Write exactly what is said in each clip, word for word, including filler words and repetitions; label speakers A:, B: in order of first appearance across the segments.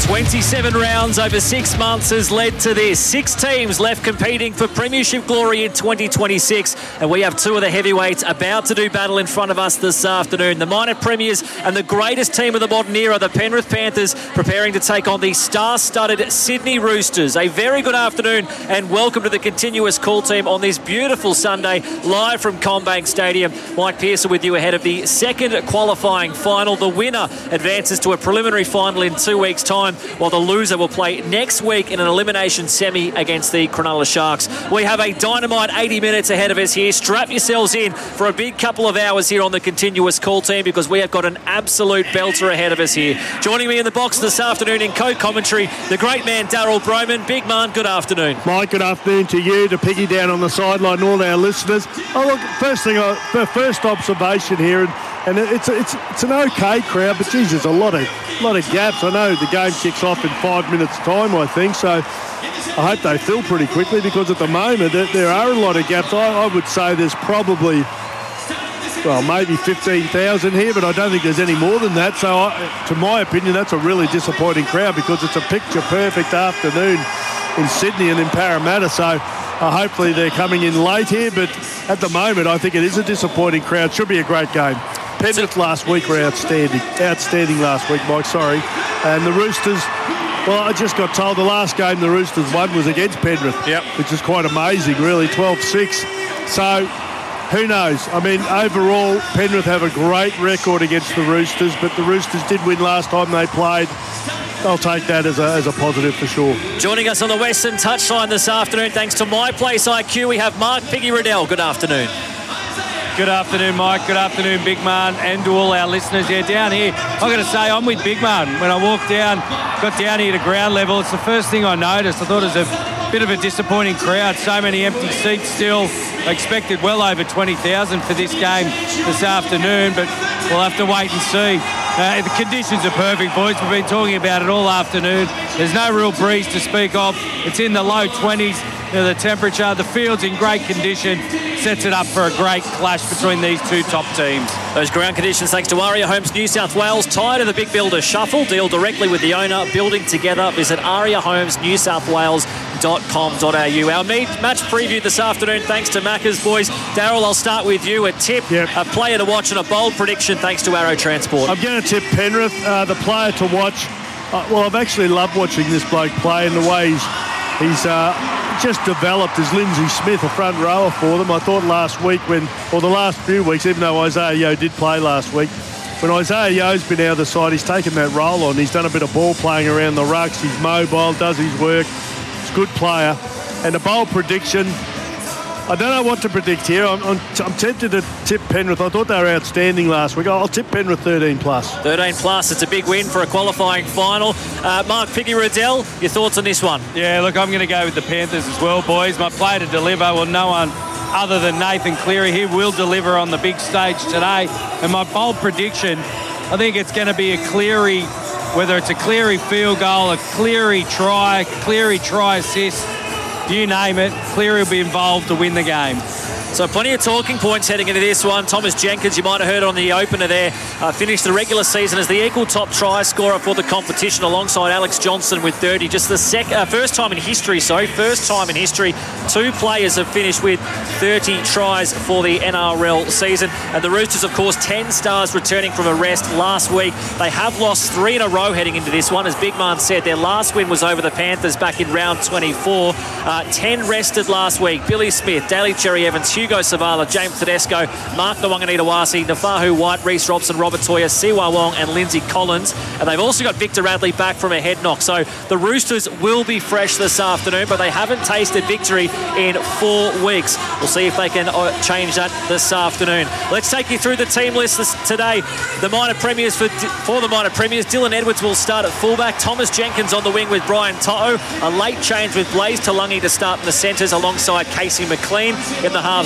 A: twenty-seven rounds over six months has led to this. Six teams left competing for premiership glory in twenty twenty-six, and we have two of the heavyweights about to do battle in front of us this afternoon. The minor premiers and the greatest team of the modern era, the Penrith Panthers, preparing to take on the star-studded Sydney Roosters. A very good afternoon and welcome to the continuous call team on this beautiful Sunday, live from CommBank Stadium. Mike Pearson with you ahead of the second qualifying final. The winner advances to a preliminary final in two weeks' time, while the loser will play next week in an elimination semi against the Cronulla Sharks. We have a dynamite eighty minutes ahead of us here. Strap yourselves in for a big couple of hours here on the continuous call team, because we have got an absolute belter ahead of us here. Joining me in the box this afternoon in co-commentary, the great man Daryl Broman. Big man, good afternoon.
B: Mike, good afternoon to you, to Piggy down on the sideline, all our listeners. Oh look, first thing, I, first observation here, and, and it's it's it's an okay crowd, but geez, there's a lot of lot of gaps. I know the game kicks off in five minutes' time, I think, so I hope they fill pretty quickly, because at the moment there, there are a lot of gaps. I, I would say there's probably, well, maybe fifteen thousand here, but I don't think there's any more than that. So, I, to my opinion, that's a really disappointing crowd, because it's a picture-perfect afternoon in Sydney and in Parramatta. So, uh, hopefully they're coming in late here, but at the moment I think it is a disappointing crowd. Should be a great game. Penrith last week were outstanding. Outstanding last week, Mike, sorry. And the Roosters, well, I just got told the last game the Roosters won was against Penrith,
A: yep.
B: which is quite amazing, really, twelve six. So, who knows? I mean, overall, Penrith have a great record against the Roosters, but the Roosters did win last time they played. I'll take that as a, as a positive for sure.
A: Joining us on the Western Touchline this afternoon, thanks to My Place I Q, we have Mark Piggy Riddell. Good afternoon.
C: Good afternoon, Mike. Good afternoon, Big Man, and to all our listeners. Yeah, down here, I've got to say, I'm with Big Man. When I walked down, got down here to ground level, it's the first thing I noticed. I thought it was a bit of a disappointing crowd. So many empty seats still. I expected well over twenty thousand for this game this afternoon, but we'll have to wait and see. Uh, the conditions are perfect, boys. We've been talking about it all afternoon. There's no real breeze to speak of. It's in the low twenties. You know, the temperature, the field's in great condition, sets it up for a great clash between these two top teams.
A: Those ground conditions thanks to Aria Homes New South Wales. Tired of the big builder shuffle? Deal directly with the owner. Building together. Visit aria homes new south wales dot com dot a u. Our match preview this afternoon thanks to Macca's, boys. Daryl, I'll start with you. A tip,
B: yep.
A: a player to watch, and a bold prediction thanks to Arrow Transport.
B: I'm going to tip Penrith. Uh, the player to watch, uh, well, I've actually loved watching this bloke play, and the way he's, he's uh, just developed as Lindsay Smith, a front rower for them. I thought last week when, or the last few weeks, even though Isaiah Yeo did play last week, when Isaiah Yeo's been out of the side, he's taken that role on. He's done a bit of ball playing around the rucks. He's mobile, does his work. He's a good player. And a bold prediction, I don't know what to predict here. I'm, I'm, I'm tempted to tip Penrith. I thought they were outstanding last week. I'll tip Penrith thirteen plus.
A: thirteen plus. It's a big win for a qualifying final. Uh, Mark Piggy Riddell, your thoughts on this one?
C: Yeah, look, I'm going to go with the Panthers as well, boys. My play to deliver, well, no one other than Nathan Cleary. He will deliver on the big stage today. And my bold prediction, I think it's going to be a Cleary, whether it's a Cleary field goal, a Cleary try, a Cleary try assist, you name it, Cleary will be involved to win the game.
A: So plenty of talking points heading into this one. Thomas Jenkins, you might have heard on the opener there, uh, finished the regular season as the equal top try scorer for the competition alongside Alex Johnson with thirty. Just the sec- uh, first time in history, sorry, first time in history, two players have finished with thirty tries for the N R L season. And the Roosters, of course, ten stars returning from a rest last week. They have lost three in a row heading into this one. As Big Man said, their last win was over the Panthers back in round twenty-four. Uh, ten rested last week. Billy Smith, Daly Cherry Evans, Hugo Savala, James Tedesco, Mark Nawanganitawasi, Nafahu White, Reece Robson, Robert Toya, Siwa Wong and Lindsay Collins. And they've also got Victor Radley back from a head knock. So the Roosters will be fresh this afternoon, but they haven't tasted victory in four weeks. We'll see if they can change that this afternoon. Let's take you through the team list this, today. The minor premiers for, for the minor premiers, Dylan Edwards will start at fullback. Thomas Jenkins on the wing with Brian To'o. A late change with Blaze Talungi to start in the centres alongside Casey McLean. In the halves,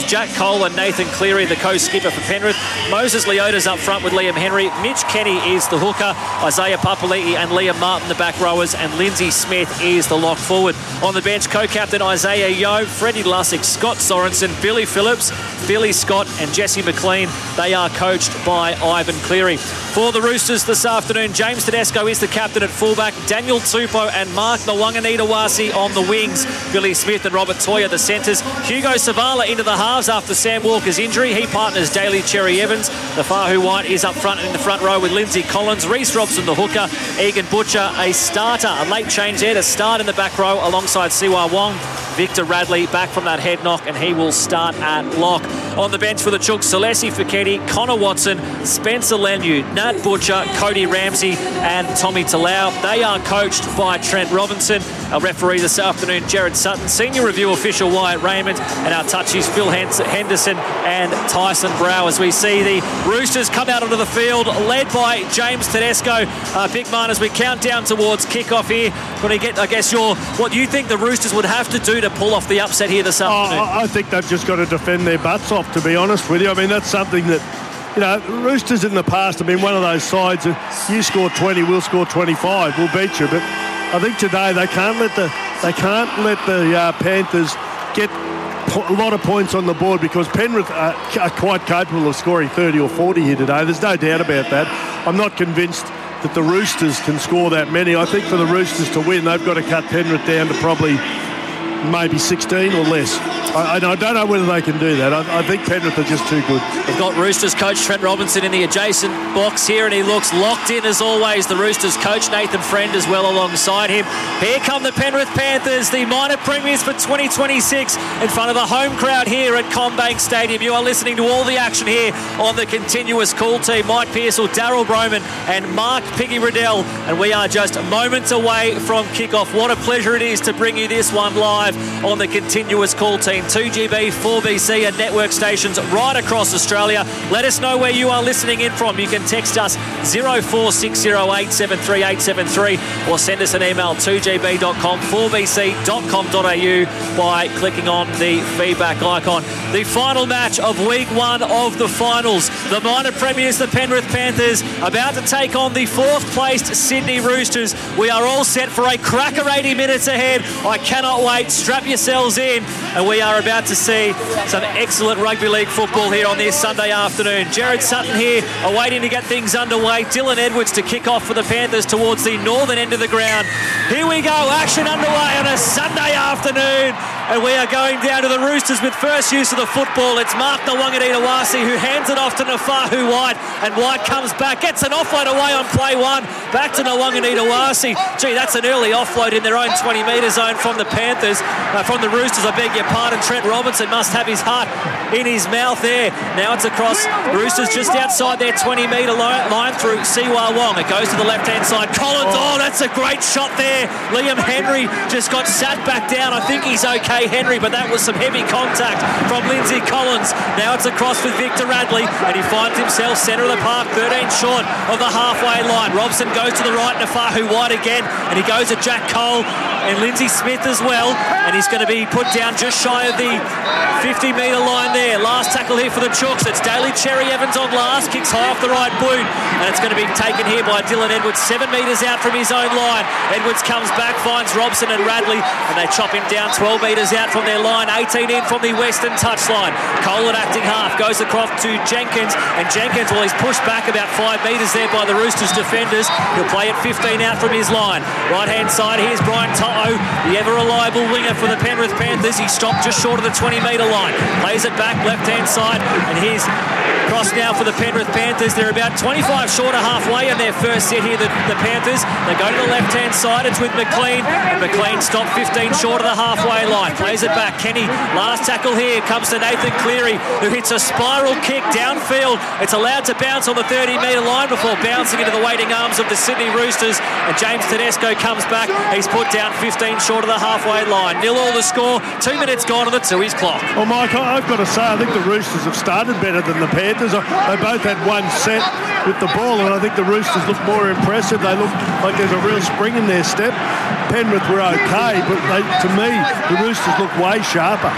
A: Jack Cole and Nathan Cleary, the co-skipper for Penrith. Moses Leota's up front with Liam Henry. Mitch Kenny is the hooker. Isaiah Papali'i and Liam Martin, the back rowers. And Lindsay Smith is the lock forward. On the bench, co-captain Isaiah Yeo, Freddie Lussick, Scott Sorensen, Billy Phillips, Billy Scott and Jesse McLean. They are coached by Ivan Cleary. For the Roosters this afternoon, James Tedesco is the captain at fullback. Daniel Tupou and Mark Ngawanganitawasi on the wings. Billy Smith and Robert Toya the centres. Hugo Savala into the halves after Sam Walker's injury. He partners Daly Cherry Evans. The Fahu White is up front in the front row with Lindsay Collins. Reece Robson the hooker. Egan Butcher a starter. A late change there to start in the back row alongside Siwa Wong. Victor Radley back from that head knock and he will start at lock. On the bench for the Chooks, Celesi Feketi, Connor Watson, Spencer Lemieux, Nat Butcher, Cody Ramsey and Tommy Talau. They are coached by Trent Robinson. Our referee this afternoon, Jared Sutton. Senior review official, Wyatt Raymond. And our touchies, Phil Henderson and Tyson Brow. As we see the Roosters come out onto the field, led by James Tedesco. Uh, Big Man, as we count down towards kickoff here, going to get, I guess, your what you think the Roosters would have to do to pull off the upset here this afternoon.
B: Oh, I think they've just got to defend their butts off, to be honest with you. I mean, that's something that, you know, Roosters in the past have been one of those sides that you score twenty, we'll score twenty-five, we'll beat you. But I think today they can't let the they can't let the uh, Panthers get a lot of points on the board, because Penrith are, are quite capable of scoring thirty or forty here today. There's no doubt about that. I'm not convinced that the Roosters can score that many. I think for the Roosters to win, they've got to cut Penrith down to probably maybe sixteen or less. I, I don't know whether they can do that. I, I think Penrith are just too good.
A: We've got Roosters coach Trent Robinson in the adjacent box here, and he looks locked in as always. The Roosters coach Nathan Friend as well alongside him. Here come the Penrith Panthers, the minor premiers for twenty twenty-six, in front of a home crowd here at CommBank Stadium. You are listening to all the action here on the continuous call team. Mike Pearsall, Daryl Broman and Mark Piggy Riddell, and we are just moments away from kickoff. What a pleasure it is to bring you this one live on the continuous call team. two G B, four B C and network stations right across Australia. Let us know where you are listening in from. You can text us zero four six zero eight seven three eight seven three or send us an email two g b dot com four b c dot com dot a u by clicking on the feedback icon. The final match of week one of the finals. The minor premiers, the Penrith Panthers, about to take on the fourth placed Sydney Roosters. We are all set for a cracker eighty minutes ahead. I cannot wait. Strap yourselves in, and we are about to see some excellent rugby league football here on this Sunday afternoon. Jared Sutton here, awaiting to get things underway. Dylan Edwards to kick off for the Panthers towards the northern end of the ground. Here we go, action underway on a Sunday afternoon, and we are going down to the Roosters with first use of the football. It's Mark Ngawanganitawasi who hands it off to Nafahu White, and White comes back, gets an offload away on play one, back to Ngawanganitawasi. Gee, that's an early offload in their own twenty metre zone from the Panthers, uh, from the Roosters, I beg your pardon. Trent Robinson must have his heart in his mouth there. Now it's across Roosters just outside their twenty metre line through Siwa Wong. It goes to the left-hand side. Collins, oh, that's a great shot there. Liam Henry just got sat back down. I think he's okay, Henry, but that was some heavy contact from Lindsay Collins. Now it's across with Victor Radley, and he finds himself centre of the park, thirteen short of the halfway line. Robson goes to the right, Nafahu White again, and he goes at Jack Cole and Lindsay Smith as well, and he's going to be put down just shy of the fifty metre line there. Last tackle here for the Chooks. It's Daly Cherry Evans on last, kicks high off the right boot, and it's going to be taken here by Dylan Edwards, seven metres out from his own line. Edwards comes back, finds Robson and Radley, and they chop him down twelve metres out from their line, eighteen in from the western touchline. Cole at acting half goes across to Jenkins, and Jenkins, well, he's pushed back about five metres there by the Roosters defenders. He'll play it fifteen out from his line. Right hand side, here's Brian To'o, the ever reliable winger for the Penrith Panthers. He stopped just short of the twenty metre line, plays it back left hand side, and here's cross now for the Penrith Panthers. They're about twenty-five short of halfway in their first set here, the, the Panthers. They go to the left hand side, it's with McLean, and McLean stopped fifteen short of the halfway line, plays it back. Kenny, last tackle here comes to Nathan Cleary, who hits a spiral kick downfield. It's allowed to bounce on the thirty metre line before bouncing into the waiting arms of the Sydney Roosters, and James Tedesco comes back. He's put down fifteen short of the halfway line. Nil all the score, two minutes gone on the Tooheys clock.
B: Well, Mike, I've got to say, I think the Roosters have started better than the Panthers. They both had one set with the ball, and I think the Roosters look more impressive. They look like there's a real spring in their step. Penrith were okay, but they, to me, the Roosters look way sharper.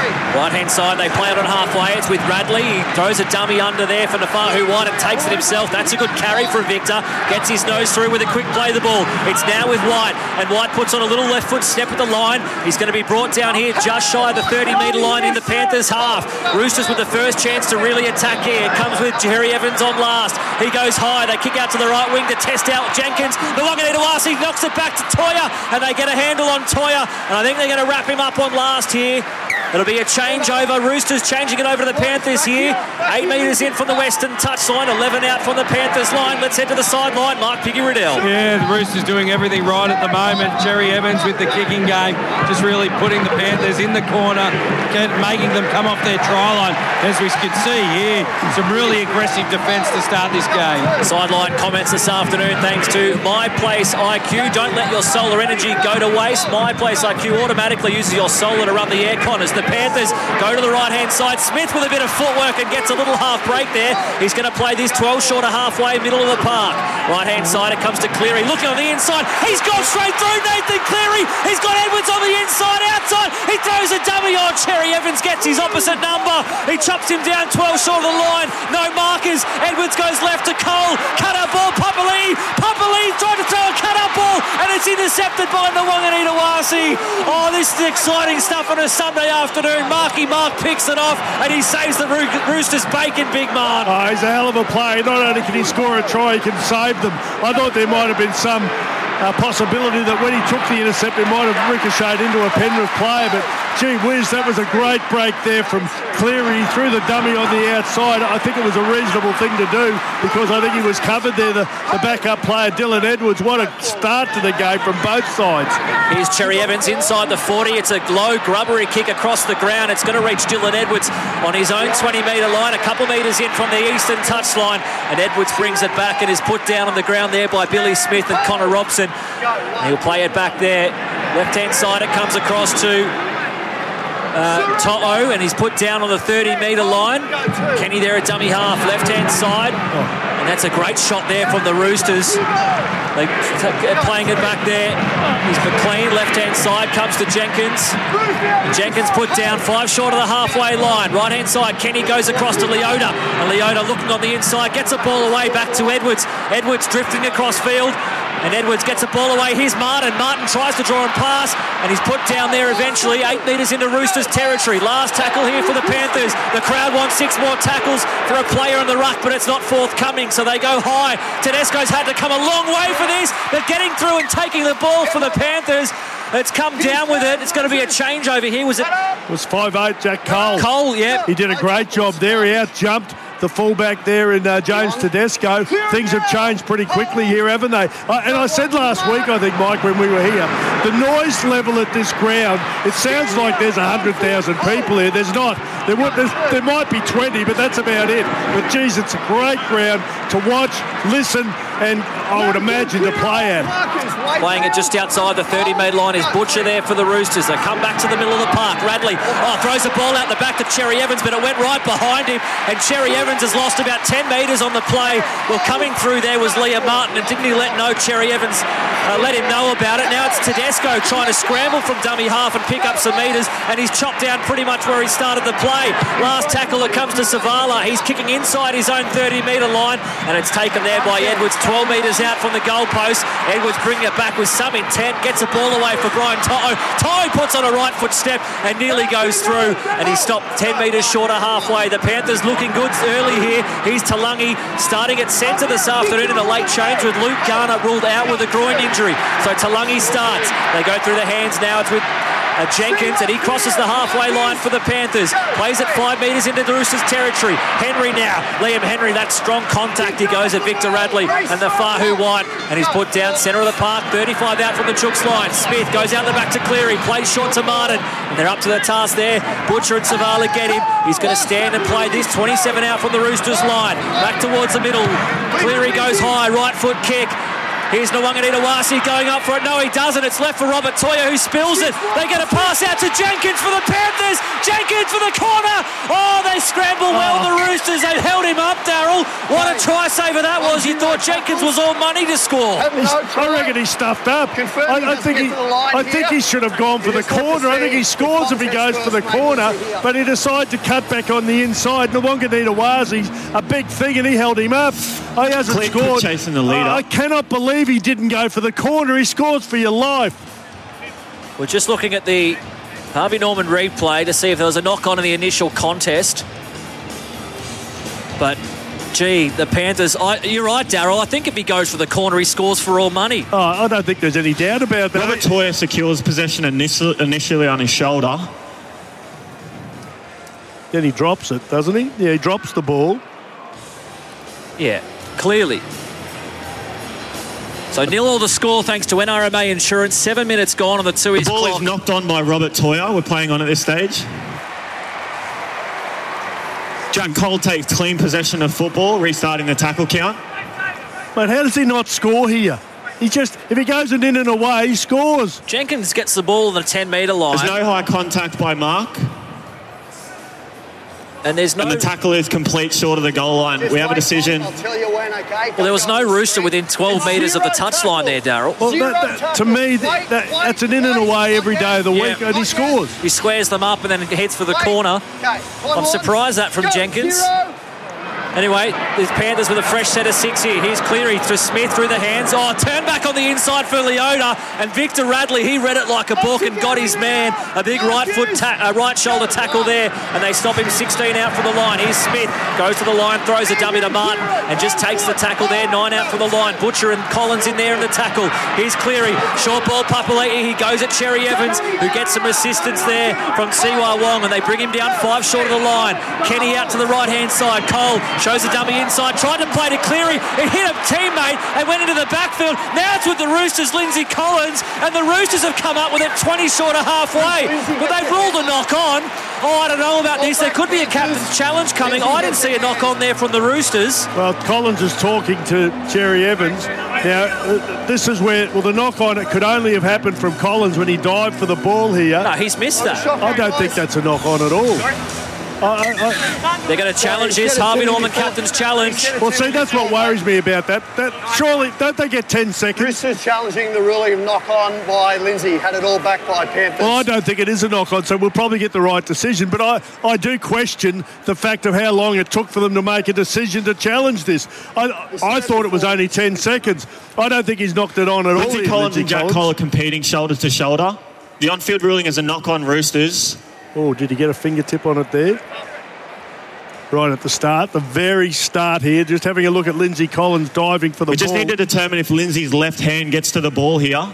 A: Right-hand side, they play it on halfway. It's with Radley. He throws a dummy under there for Nafahu White and takes it himself. That's a good carry for Victor. Gets his nose through with a quick play of the ball. It's now with White, and White puts on a little left foot step at the line. He's going to be brought down here just shy of the thirty metre line in the Panthers half. Roosters with the first chance to really attack here. It comes with Jerry Evans on last. He goes high. They kick out to the right wing to test out Jenkins. The Wanganita-Wasi knocks it back to Toya, and they get a handle on Toya, and I think they're going to wrap him up on last here. It'll be a changeover. Roosters changing it over to the Panthers here. Eight metres in from the western touchline, eleven out from the Panthers line. Let's head to the sideline. Mark Piggy-Riddell.
C: Yeah, the Roosters doing everything right at the moment. Jerry Evans with the kicking game, just really putting the Panthers in the corner, making them come off their try line. As we can see here, some really aggressive defence to start this game.
A: Sideline comments this afternoon thanks to My Place I Q. Don't let your solar energy go to waste. My Place I Q automatically uses your solar to run the aircon as the Panthers go to the right-hand side. Smith with a bit of footwork and gets a little half break there. He's going to play this twelve short of halfway, middle of the park. Right-hand side, it comes to Cleary. Looking on the inside. He's gone straight through Nathan Cleary. He's got Edwards on the inside, outside. He throws a dummy on. Cherry Evans gets his opposite number. He chops him down twelve short of the line. No markers. Edwards goes left to Cole. Cut-out ball. Papali. Papali tried to throw a cut-out ball, and it's intercepted by the Wanganita-Wasi. Oh, this is exciting stuff on a Sunday afternoon. Marky Mark picks it off, and he saves the Roo- Roosters bacon, big man.
B: Oh, he's a hell of a player. Not only can he score a try, he can save them. I thought there might have been some uh, possibility that when he took the intercept, it might have ricocheted into a Penrith player, but gee whiz, that was a great break there from Cleary. He threw the dummy on the outside. I think it was a reasonable thing to do because I think he was covered there. The, the backup player, Dylan Edwards, what a start to the game from both sides.
A: Here's Cherry Evans inside the forty. It's a low grubbery kick across the ground. It's going to reach Dylan Edwards on his own twenty metre line, a couple metres in from the eastern touchline, and Edwards brings it back and is put down on the ground there by Billy Smith and Connor Robson. He'll play it back there. Left-hand side, it comes across to Uh, To'o, and he's put down on the thirty metre line. Kenny there at dummy half, left-hand side. And that's a great shot there from the Roosters. They t- playing it back there. He's McLean, left-hand side, comes to Jenkins. Jenkins put down five short of the halfway line. Right-hand side, Kenny goes across to Leota. And Leota looking on the inside, gets a ball away back to Edwards. Edwards drifting across field. And Edwards gets a ball away. Here's Martin. Martin tries to draw and pass, and he's put down there eventually, eight metres into Roosters territory. Last tackle here for the Panthers. The crowd wants six more tackles for a player in the ruck, but it's not forthcoming, so they go high. Tedesco's had to come a long way for this, but getting through and taking the ball for the Panthers. It's come down with it. It's going to be a changeover here. Was it?
B: It was five eight, Jack Cole.
A: Cole, yeah.
B: He did a great job there. He out-jumped the fullback there in uh, James Tedesco. Things have changed pretty quickly here, haven't they? Uh, and I said last week, I think, Mike, when we were here, the noise level at this ground, it sounds like there's one hundred thousand people here. There's not. There, would, there might be twenty, but that's about it. But, geez, it's a great ground to watch, listen, and I would imagine to play at.
A: Playing it just outside the thirty metre line is Butcher there for the Roosters. They come back to the middle of the park. Radley oh, throws the ball out the back to Cherry Evans, but it went right behind him, and Cherry Evans has lost about ten metres on the play. Well, coming through there was Liam Martin, and didn't he let know Cherry Evans uh, let him know about it. Now it's Tedesco trying to scramble from dummy half and pick up some metres, and he's chopped down pretty much where he started the play. Last tackle, it comes to Savala. He's kicking inside his own thirty metre line, and it's taken there by Edwards, twelve metres out from the goalpost. Edwards bringing it back with some intent, gets a ball away for Brian To'o. To'o puts on a right foot step and nearly goes through, and he stopped ten metres short of halfway. The Panthers looking good early here. Here's Talangi starting at centre this afternoon in a late change with Luke Garner ruled out with a groin injury. So Talangi starts. They go through the hands now. It's with Uh, Jenkins, and he crosses the halfway line for the Panthers. Plays it five metres into the Roosters territory. Henry now. Liam Henry, that strong contact. He goes at Victor Radley and the Fahu White, and he's put down centre of the park. thirty-five out from the Chooks line. Smith goes out the back to Cleary. Plays short to Martin, and they're up to the task there. Butcher and Savala get him. He's going to stand and play this. twenty-seven out from the Roosters line. Back towards the middle. Cleary goes high. Right foot kick. Here's Nwanganita-Wasi going up for it. No, he doesn't. It's left for Robert Toya, who spills it. They get a pass out to Jenkins for the Panthers. Jenkins for the corner. Oh, they scramble well, the Roosters. They held him up, Daryl. What a try saver that was. You thought Jenkins was all money to score.
B: I reckon he's stuffed up. I, I think he, I think he should have gone for the corner. I think he scores if he goes for the corner, but he decided to cut back on the inside. Nwanganita-Wasi's a big thing, and he held him up. He hasn't
D: Click
B: scored.
D: Chasing the leader.
B: I cannot believe he didn't go for the corner. He scores for your life.
A: We're just looking at the Harvey Norman replay to see if there was a knock-on in the initial contest. But, gee, the Panthers... I, you're right, Daryl. I think if he goes for the corner, he scores for all money.
B: Oh, I don't think there's any doubt about that.
D: Robert Toya secures possession initially, initially on his shoulder.
B: Then he drops it, doesn't he? Yeah, he drops the ball.
A: Yeah, clearly. So nil all the score thanks to N R M A Insurance. Seven minutes gone on the two-is
D: The ball
A: clock.
D: is knocked on by Robert Toya. We're playing on at this stage. Jack Cole takes clean possession of football, restarting the tackle count.
B: But how does he not score here? He just, if he goes in and away, he scores.
A: Jenkins gets the ball on the ten-metre line.
D: There's no high contact by Mark.
A: And there's no...
D: And the tackle is complete short of the goal line. We have a decision.
A: Well, there was no Rooster within twelve metres of the touchline there, Daryl.
B: Well, that, that, to me, that, that, that's an in and away every day of the
A: Yeah.
B: week, and he scores.
A: He squares them up and then heads for the corner. I'm surprised that from Jenkins. Anyway, there's Panthers with a fresh set of six here. Here's Cleary to Smith through the hands. Oh, turn back on the inside for Leota. And Victor Radley, he read it like a book and got his man. A big right foot, ta- uh, right shoulder tackle there. And they stop him sixteen out from the line. Here's Smith, goes to the line, throws a dummy to Martin and just takes the tackle there. Nine out from the line. Butcher and Collins in there in the tackle. Here's Cleary. Short ball, Papali'i. He goes at Cherry Evans, who gets some assistance there from Siwa Wong. And they bring him down five short of the line. Kenny out to the right-hand side. Cole shows a dummy inside, tried to play to Cleary. It hit a teammate and went into the backfield. Now it's with the Roosters, Lindsay Collins, and the Roosters have come up with it twenty short of halfway. But they've ruled a knock on. Oh, I don't know about this. There could be a captain's challenge coming. I didn't see a knock on there from the Roosters.
B: Well, Collins is talking to Cherry Evans. Now, uh, this is where, well, the knock on, it could only have happened from Collins when he dived for the ball here.
A: No, he's missed that.
B: I don't think that's a knock on at all. I, I,
A: They're going to challenge this. Harvey Norman captain's challenge.
B: well, see, that's what worries me about that. That surely, don't they get ten seconds?
E: Roosters challenging the ruling of knock-on by Lindsay. Had it all back by Panthers.
B: Well, I don't think it is a knock-on, so we'll probably get the right decision. But I, I do question the fact of how long it took for them to make a decision to challenge this. I, I thought it was only ten seconds. I don't think he's knocked it on at all.
D: Lindsay Collins and Jack Cole are competing shoulder to shoulder. The on-field ruling is a knock-on Roosters.
B: Oh, did he get a fingertip on it there? Right at the start, the very start here, just having a look at Lindsay Collins diving for the
D: We
B: ball.
D: just need to determine if Lindsay's left hand gets to the ball here.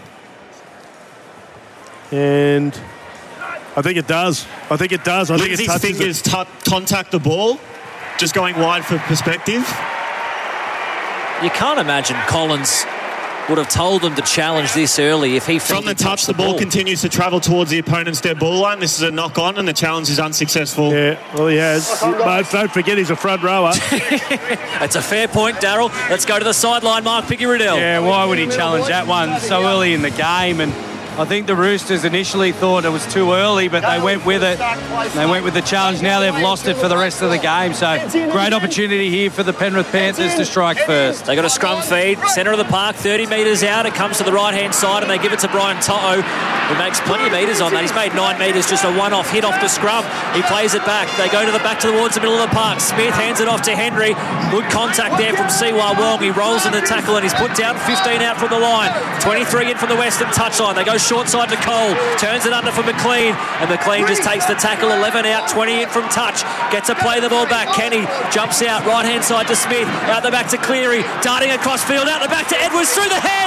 B: And I think it does. I think it does. I think it
D: Lindsay's
B: touches
D: fingers
B: it.
D: t- contact the ball, just going wide for perspective.
A: You can't imagine Collins would have told them to challenge this early if he
D: From
A: felt
D: the
A: he
D: touch,
A: touched
D: the ball continues to travel towards the opponent's dead ball line. This is a knock-on, and the challenge is unsuccessful.
B: Yeah, well, he has. But don't forget, he's a front rower.
A: It's a fair point, Daryl. Let's go to the sideline, Mark Picky-Riddell.
C: Yeah, why would he challenge that one so early in the game? And I think the Roosters initially thought it was too early, but they went with it. They went with the challenge. Now they've lost it for the rest of the game. So great opportunity here for the Penrith Panthers to strike first.
A: They got a scrum feed, centre of the park, thirty metres out. It comes to the right-hand side, and they give it to Brian To'o, who makes plenty of metres on that. He's made nine metres, just a one-off hit off the scrum. He plays it back. They go to the back towards the middle of the park. Smith hands it off to Henry. Good contact there from Siwa Wong. He rolls in the tackle, and he's put down fifteen out from the line. twenty-three in from the western touchline. They go short side to Cole. Turns it under for McLean, and McLean just takes the tackle. eleven out, twenty in from touch. Gets to play the ball back. Kenny jumps out, right-hand side to Smith. Out the back to Cleary. Darting across field. Out the back to Edwards. Through the hands. Oh,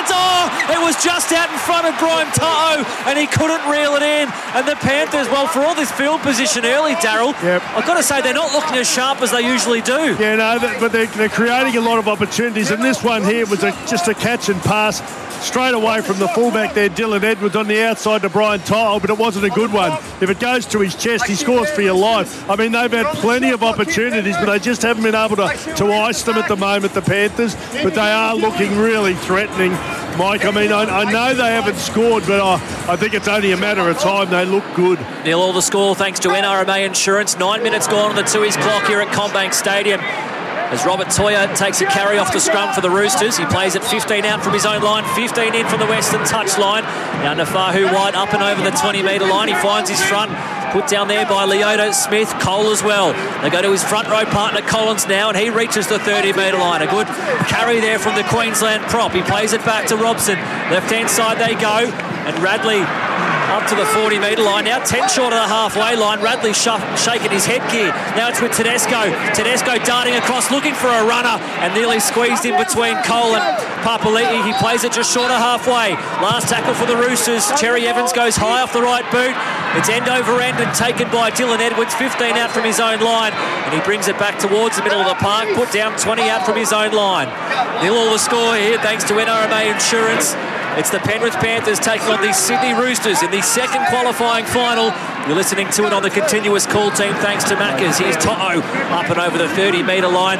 A: It was just out in front of Brian To'o, and he couldn't reel it in. And the Panthers, well, for all this field position early, Daryl,
B: yep.
A: I've got to say they're not looking as sharp as they usually do.
B: Yeah, no, but they're, they're creating a lot of opportunities, and this one here was a, just a catch and pass straight away from the fullback there, Dylan Edwards, on the outside to Brian To'o, but it wasn't a good one. If it goes to his chest, he scores for your life. I mean, they've had plenty of opportunities, but they just haven't been able to, to ice them at the moment, the Panthers, but they are looking really threatening, Mike. I mean, I, I know they haven't scored, but I, I think it's only a matter of time. They look good.
A: Nil all the score thanks to N R M A Insurance. Nine minutes gone on the Tooheys clock here at CommBank Stadium. As Robert To'o takes a carry off the scrum for the Roosters. He plays it fifteen out from his own line, fifteen in from the western touchline. Now Nafahu White up and over the twenty metre line. He finds his front. Put down there by Leota Smith, Cole as well. They go to his front row partner Collins now, and he reaches the thirty metre line. A good carry there from the Queensland prop. He plays it back to Robson. Left-hand side they go, and Radley up to the forty metre line. Now ten short of the halfway line. Radley sh- shaking his headgear. Now it's with Tedesco. Tedesco darting across, looking for a runner, and nearly squeezed in between Cole and Papali'i. He plays it just short of halfway. Last tackle for the Roosters. Cherry Evans goes high off the right boot. It's end over end and taken by Dylan Edwards, fifteen out from his own line, and he brings it back towards the middle of the park, put down twenty out from his own line. Nil all the score here thanks to N R M A Insurance. It's the Penrith Panthers taking on the Sydney Roosters in the second qualifying final. You're listening to it on the continuous call team thanks to Maccas. Here's To'o up and over the thirty metre line.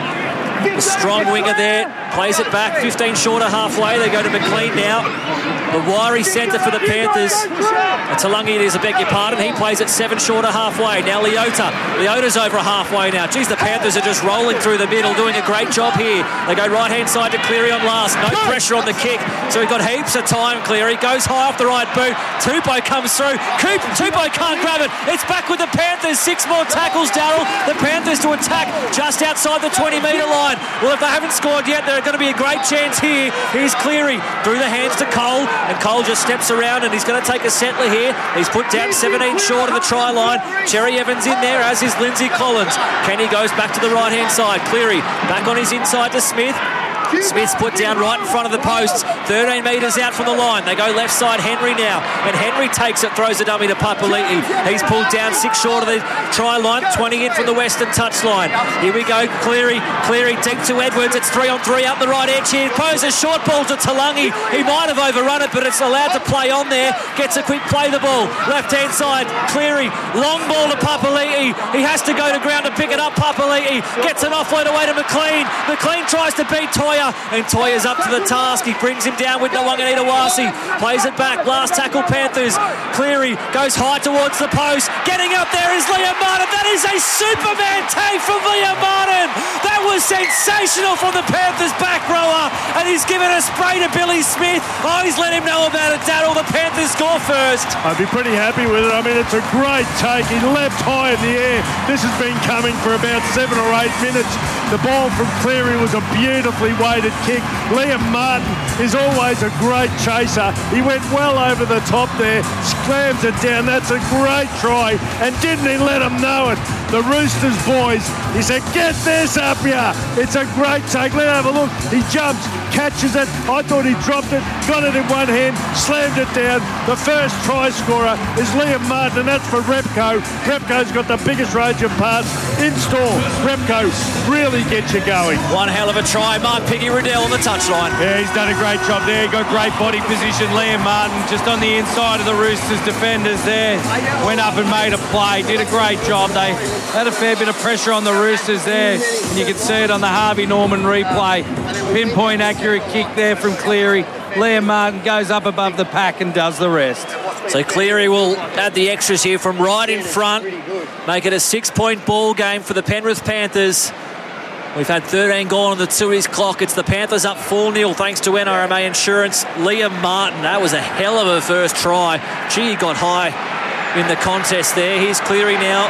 A: A strong winger there, plays it back, fifteen short of halfway. They go to McLean now. The wiry centre for the Panthers. Talangi it is, I beg your pardon. He plays it seven short of halfway. Now Leota. Leota's over halfway now. Geez, the Panthers are just rolling through the middle, doing a great job here. They go right-hand side to Cleary on last. No pressure on the kick. So we've got heaps of time, Cleary. Goes high off the right boot. Tupou comes through. Coop, Tupou can't grab it. It's back with the Panthers. Six more tackles, Darryl. The Panthers to attack just outside the twenty metre line. Well, if they haven't scored yet, there's going to be a great chance here. Here's Cleary through the hands to Cole, and Cole just steps around, and he's going to take a settler here. He's put down seventeen short of the try line. Cherry Evans in there, as is Lindsay Collins. Kenny goes back to the right-hand side. Cleary back on his inside to Smith. Smith's put down right in front of the posts, thirteen metres out from the line. They go left side, Henry now, and Henry takes it, throws a dummy to Papali'i. He's pulled down six short of the try line, twenty in from the western touch line. Here we go, Cleary, Cleary deep to Edwards. It's three on three up the right edge here. Poses short ball to Talangi. He might have overrun it, but it's allowed to play on there. Gets a quick play the ball. Left-hand side, Cleary, long ball to Papali'i. He has to go to ground to pick it up. Papali'i gets an offload away to McLean. McLean tries to beat To'o, and Toya's up to the task. He brings him down with Nawaqanitawasi. Plays it back. Last tackle, Panthers. Cleary goes high towards the post. Getting up there is Liam Martin. That is a Superman take from Liam Martin. That was sensational from the Panthers back rower, and he's given a spray to Billy Smith. Oh, he's let him know about it, Daryl. The Panthers score first.
B: I'd be pretty happy with it. I mean, it's a great take. He leapt high in the air. This has been coming for about seven or eight minutes. The ball from Cleary was a beautifully weighted kick. Liam Martin is always a great chaser. He went well over the top there, slams it down. That's a great try, and didn't he let him know it? The Roosters boys, he said, get this up here. It's a great take. Let's have a look. He jumps, catches it. I thought he dropped it, got it in one hand, slammed it down. The first try scorer is Liam Martin, and that's for Repco. Repco's got the biggest range of pass in store. Repco really gets you going.
A: One hell of a try. Mark Piggy Riddell on the touchline.
C: Yeah, he's done a great job there. He got great body position. Liam Martin just on the inside of the Roosters defenders there. Went up and made a play. Did a great job. They had a fair bit of pressure on the Roosters there. And you can see it on the Harvey Norman replay. Pinpoint accurate kick there from Cleary. Liam Martin goes up above the pack and does the rest.
A: So Cleary will add the extras here from right in front. Make it a six-point ball game for the Penrith Panthers. We've had thirteen gone on the Tooheys clock. It's the Panthers up four nil thanks to N R M A Insurance. Liam Martin, that was a hell of a first try. Gee, he got high in the contest there. Here's Cleary now.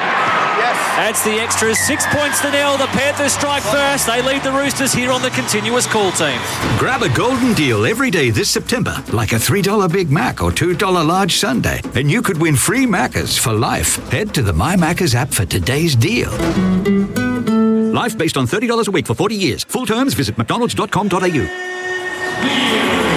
A: Adds the extras. Six points to nil. The Panthers strike first. They lead the Roosters here on the continuous call team.
F: Grab a golden deal every day this September, like a three dollar Big Mac or two dollar large sundae, and you could win free Maccas for life. Head to the My Maccas app for today's deal. Life based on thirty dollars a week for forty years. Full terms, visit mcdonalds dot com dot a u.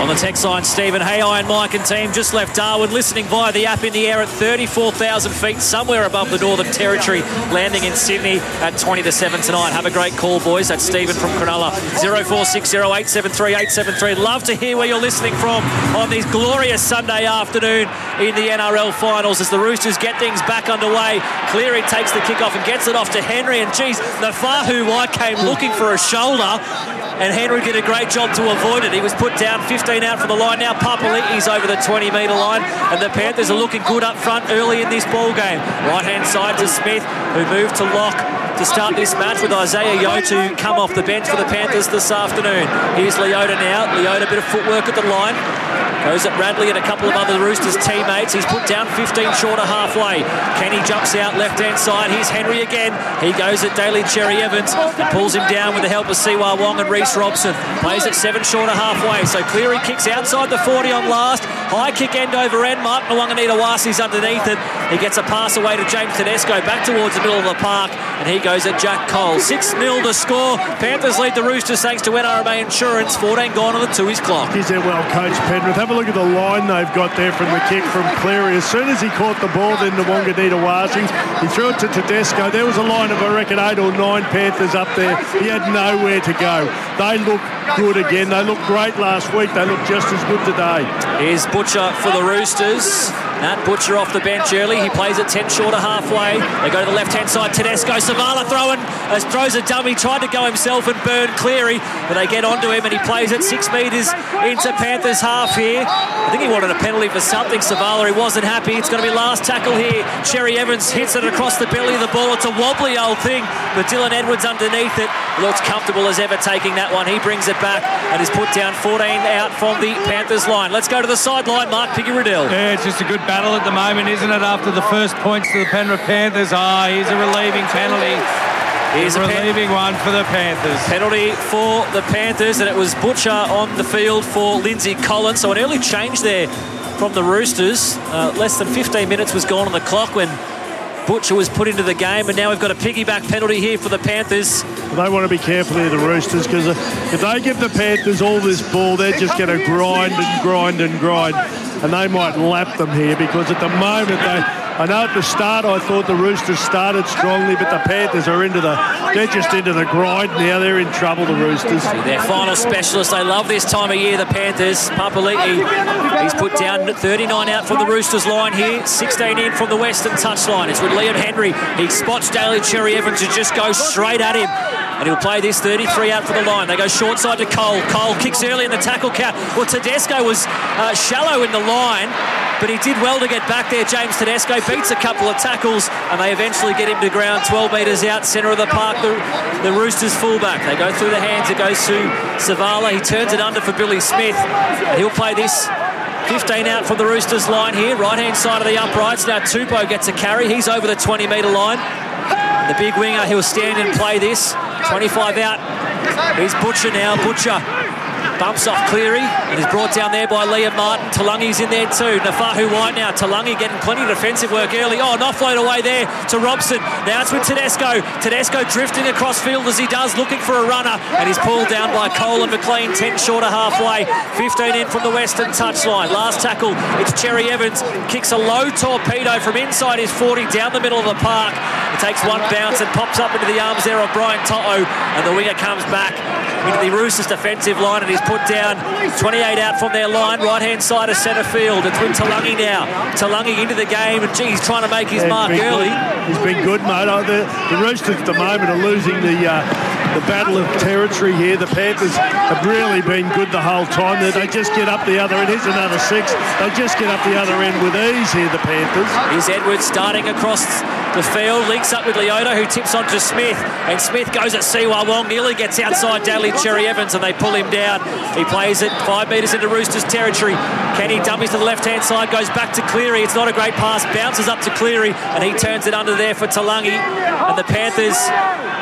A: On the text line, Stephen, hey, Iron Mike and team, just left Darwin, listening via the app in the air at thirty-four thousand feet, somewhere above the Northern Territory, landing in Sydney at twenty to seven tonight. Have a great call, boys. That's Stephen from Cronulla. oh four six oh, eight seven three, eight seven three. Love to hear where you're listening from on this glorious Sunday afternoon in the N R L finals as the Roosters get things back underway. Cleary takes the kick off and gets it off to Henry, and geez, Nafahu White came looking for a shoulder, and Henry did a great job to avoid it. He was put down fifteen out from the line. Now Papali'i's over the twenty metre line, and the Panthers are looking good up front early in this ball game. Right hand side to Smith, who moved to lock to start this match with Isaiah Yeo to come off the bench for the Panthers this afternoon. Here's Leota now. Leota, a bit of footwork at the line. Goes at Radley and a couple of other Roosters teammates. He's put down fifteen short of halfway. Kenny jumps out left-hand side. Here's Henry again. He goes at Daly Cherry Evans and pulls him down with the help of Siwa Wong and Reece Robson. Plays at seven short of halfway. So Cleary kicks outside the forty on last. High kick end over end. Mark Wanganita-Wasi's underneath it. He gets a pass away to James Tedesco back towards the middle of the park, and he goes at Jack Cole. six nil to score. Panthers lead the Roosters thanks to N R M A Insurance. fourteen gone on the two-ies clock.
B: He's there well coached, Penrith. Have a look at the line they've got there from the kick from Cleary. As soon as he caught the ball then to Wanganita-Wasi, he threw it to Tedesco. There was a line of, I reckon, eight or nine Panthers up there. He had nowhere to go. They look good again. They looked great last week. They look just as good today.
A: Here's Butcher for the Roosters. Nat Butcher off the bench early. He plays at ten short of halfway. They go to the left-hand side. Tedesco. Savala throwing, uh, throws a dummy. Tried to go himself and burn Cleary, but they get onto him and he plays at six metres into Panthers half here. I think he wanted a penalty for something, Savala. He wasn't happy. It's going to be last tackle here. Cherry Evans hits it across the belly of the ball. It's a wobbly old thing, but Dylan Edwards underneath it looks comfortable as ever taking that one. He brings it back and is put down fourteen out from the Panthers line. Let's go to the sideline. Mark Piggy-Riddell.
C: Yeah, it's just a good battle at the moment, isn't it, after the first points to the Penrith Panthers? Ah, oh, here's a relieving penalty. Here's a relieving one for the Panthers.
A: Penalty for the Panthers, and it was Butcher on the field for Lindsay Collins. So an early change there from the Roosters. Uh, less than fifteen minutes was gone on the clock when Butcher was put into the game, and now we've got a piggyback penalty here for the Panthers.
B: Well, they want to be careful here, the Roosters, because if they give the Panthers all this ball, they're just going to grind and grind and grind, and they might lap them here, because at the moment they... I know at the start I thought the Roosters started strongly, but the Panthers are into the... They're just into the grind now. They're in trouble, the Roosters.
A: Their final specialist. They love this time of year, the Panthers. Papali'i, he's put down thirty-nine out from the Roosters line here. sixteen in from the Western touchline. It's with Liam Henry. He spots Daly Cherry Evans and just goes straight at him. And he'll play this thirty-three out for the line. They go short side to Cole. Cole kicks early in the tackle count. Well, Tedesco was uh, shallow in the line, but he did well to get back there. James Tedesco beats a couple of tackles, and they eventually get him to ground twelve metres out, centre of the park, the, the Roosters fullback. They go through the hands. It goes to Savala. He turns it under for Billy Smith. And he'll play this fifteen out from the Roosters line here. Right-hand side of the uprights. Now Tupou gets a carry. He's over the twenty metre line. The big winger, he'll stand and play this. twenty-five out. Here's Butcher now. Butcher bumps off Cleary and is brought down there by Liam Martin. Talangi's in there too. Nafahu White now. Talangi getting plenty of defensive work early. Oh, an offload away there to Robson. Now it's with Tedesco. Tedesco drifting across field as he does, looking for a runner, and he's pulled down by Cole and McLean. ten short of halfway. fifteen in from the Western touchline. Last tackle, it's Cherry Evans. Kicks a low torpedo from inside his forty down the middle of the park. It takes one bounce and pops up into the arms there of Brian To'o, and the winger comes back into the Roosters defensive line, and he's put down twenty-eight out from their line, right-hand side of centre field. It's with Talangi now. Talangi into the game, and gee, he's trying to make his yeah, mark early.
B: Good. He's been good, mate. Oh, the, the Roosters at the moment are losing the uh, the battle of territory here. The Panthers have really been good the whole time. They, they just get up the other end. Here's another six. They just get up the other end with ease here, the Panthers.
A: Here's Edwards starting across the field, links up with Leota, who tips on to Smith, and Smith goes at Siwa Wong, nearly gets outside Daly Cherry Evans, and they pull him down. He plays it five metres into Roosters territory. Kenny dummies to the left-hand side, goes back to Cleary. It's not a great pass, bounces up to Cleary, and he turns it under there for Talangi. And the Panthers,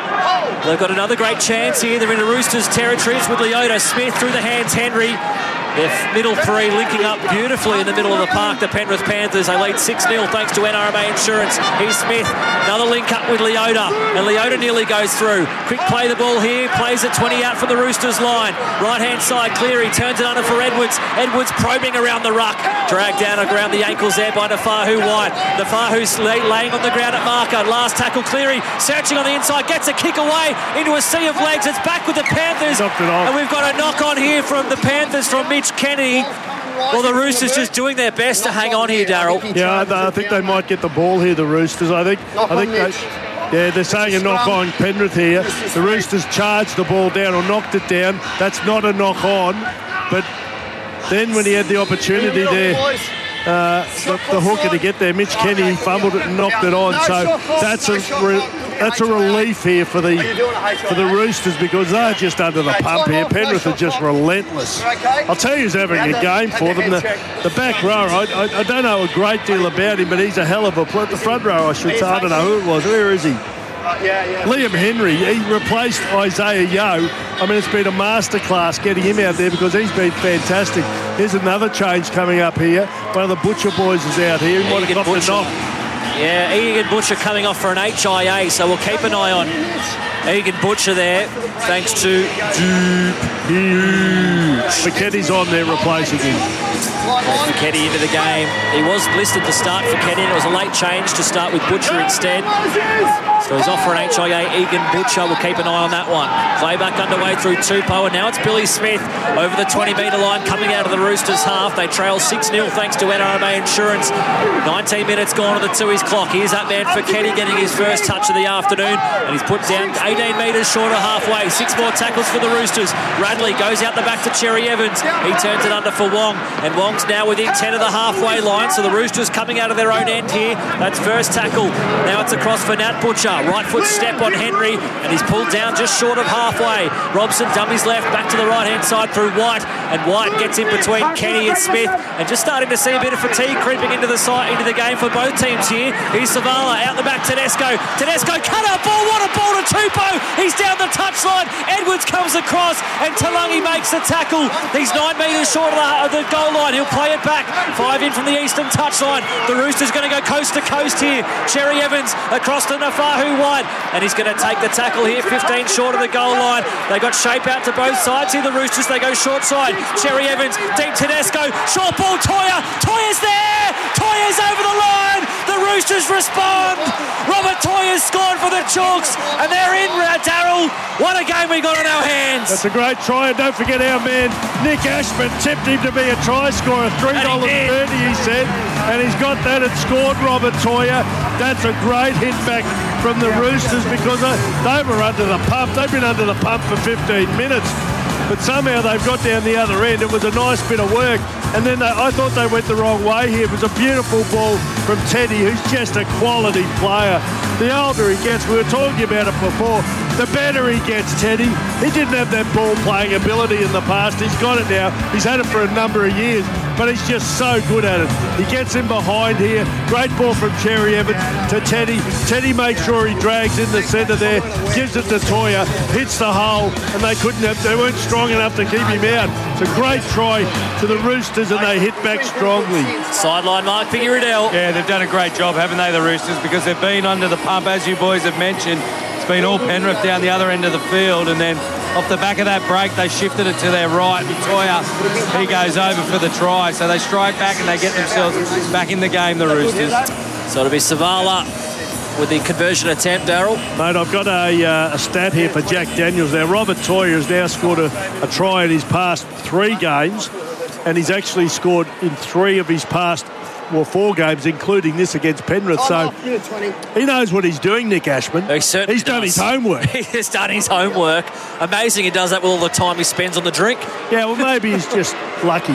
A: they've got another great chance here. They're into Roosters territory. It's with Leota. Smith through the hands, Henry. Their middle three linking up beautifully in the middle of the park. The Penrith Panthers, they lead six nil thanks to N R M A Insurance. Here's Smith, another link up with Leota, and Leota nearly goes through. Quick play the ball here, plays it twenty out from the Roosters line. Right-hand side, Cleary turns it under for Edwards. Edwards probing around the ruck. Dragged down around the ankles there by Nafahu White. Nafahu's lay, laying on the ground at marker. Last tackle, Cleary searching on the inside, gets a kick away into a sea of legs. It's back with the Panthers. And we've got a knock on here from the Panthers from Mitch Kennedy. Well, the Roosters just doing their best to hang on here, Daryl.
B: Yeah, I think they might get the ball here, the Roosters. I think, I think they, yeah, they're saying a knock on Penrith here. The Roosters charged the ball down or knocked it down. That's not a knock on. But then when he had the opportunity there, uh, the, the hooker to get there, Mitch Kennedy fumbled it and knocked it on. So that's a re, that's a relief here for the for the Roosters because they're just under the pump here. Penrith are just relentless. I'll tell you who's having a game for them. The, the back row, I, I, I don't know a great deal about him, but he's a hell of a player. The front row, I should say. I don't know who it was. Where is he?
E: Uh, yeah, yeah.
B: Liam Henry, he replaced Isaiah Yeo. I mean, it's been a masterclass getting him out there because he's been fantastic. Here's another change coming up here. One of the Butcher boys is out here. He might have got the knock.
A: Yeah, Egan Butcher coming off for an H I A, so we'll keep an eye on Egan Butcher there, thanks to Dupe Huge.
B: McKenny's on there replacing him.
A: Feketi into the game. He was listed to start Feketi, and it was a late change to start with Butcher instead. So he's off for an H I A, Egan Butcher. We'll keep an eye on that one. Play back underway through Tupou, and now it's Billy Smith over the twenty metre line coming out of the Roosters half. They trail six nil thanks to N R M A Insurance. nineteen minutes gone on the Tui's clock. Here's that man Feketi getting his first touch of the afternoon, and he's put down eighteen metres short of halfway. Six more tackles for the Roosters. Radley goes out the back to Cherry Evans. He turns it under for Wong, and Wong's now within ten of the halfway line, so the Roosters coming out of their own end here. That's first tackle. Now it's across for Nat Butcher. Right foot step on Henry, and he's pulled down just short of halfway. Robson dummies left, back to the right-hand side through White, and White gets in between Kenny and Smith, and just starting to see a bit of fatigue creeping into the side, into the game for both teams here. Here's Savala out the back, Tedesco. Tedesco cut out ball, what a ball to Tupou. He's down the touchline. Edwards comes across, and Talangi makes the tackle. He's nine metres short of the, of the goal line. He'll play it back. Five in from the eastern touchline. The Roosters going to go coast to coast here. Cherry Evans across to Nafahu White, and he's going to take the tackle here, fifteen short of the goal line. They got shape out to both sides here. The Roosters, they go short side. Cherry Evans, deep Tedesco, short ball, Toya. Toya's there. Toya's over the line. The Roosters respond. Robert Toya's scored for the Chalks, and they're in, Darryl. What a game we got on our hands.
B: That's a great try, and don't forget our man Nick Ashman tipped him to be a try scorer, three dollars thirty he said, and he's got that and scored Robert Toya. That's a great hit back from the Roosters because they were under the pump. They've been under the pump for fifteen minutes, but somehow they've got down the other end. It was a nice bit of work, and then they, I thought they went the wrong way here. It was a beautiful ball from Teddy, who's just a quality player. The older he gets, we were talking about it before, the better he gets, Teddy. He didn't have that ball-playing ability in the past. He's got it now. He's had it for a number of years, but he's just so good at it. He gets in behind here. Great ball from Cherry Evans to Teddy. Teddy makes sure he drags in the centre there, gives it to Toya, hits the hole, and they couldn't have, they weren't strong enough to keep him out. It's a great try to the Roosters, and they hit back strongly.
A: Sideline Mark Figueredel.
C: Yeah, they've done a great job, haven't they, the Roosters, because they've been under the pump, as you boys have mentioned. It's been all Penrith down the other end of the field, and then off the back of that break, they shifted it to their right, and Toya, he goes over for the try. So they strike back and they get themselves back in the game, the Roosters.
A: So it'll be Savala with the conversion attempt, Darryl.
B: Mate, I've got a, uh, a stat here for Jack Daniels. Now, Robert Toya has now scored a, a try in his past three games, and he's actually scored in three of his past well, four games, including this against Penrith. So he knows what he's doing, Nick Ashman.
A: He certainly
B: He's done
A: does.
B: his homework.
A: He has done his homework. Amazing he does that with all the time he spends on the drink.
B: Yeah, well, maybe he's just lucky.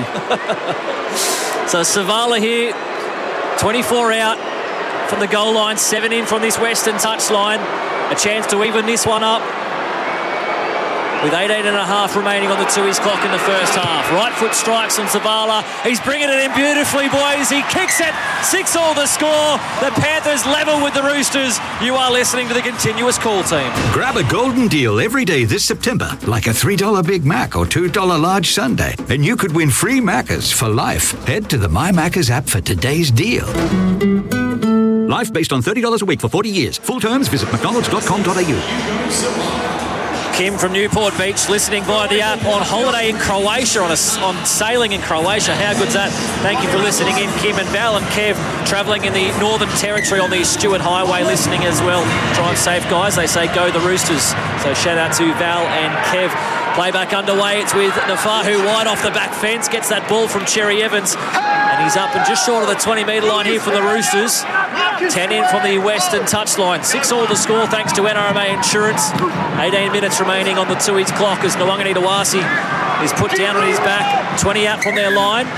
A: So Savala here, twenty-four out from the goal line, seven in from this western touchline. A chance to even this one up. with eighteen and a half remaining on the two-ies clock in the first half. Right foot strikes on Zavala. He's bringing it in beautifully, boys. He kicks it. Six all the score. The Panthers level with the Roosters. You are listening to the Continuous Call team.
F: Grab a golden deal every day this September, like a three dollar Big Mac or two dollar large sundae, and you could win free Maccas for life. Head to the My Maccas app for today's deal. Life based on thirty dollars a week for forty years. Full terms, visit mcdonalds dot com dot a u.
A: Kim from Newport Beach listening via the app on holiday in Croatia, on, a, on sailing in Croatia. How good's that? Thank you for listening in, Kim. And Val and Kev travelling in the Northern Territory on the Stewart Highway listening as well. Drive safe, guys. They say go the Roosters. So shout out to Val and Kev. Playback underway. It's with Nafahu wide off the back fence. Gets that ball from Cherry Evans. And he's up and just short of the twenty metre line here for the Roosters. ten in from the western touchline. Six all the score thanks to N R M A Insurance. eighteen minutes remaining on the two-each clock as Nwangani Dawasi is put down on his back. twenty out from their line.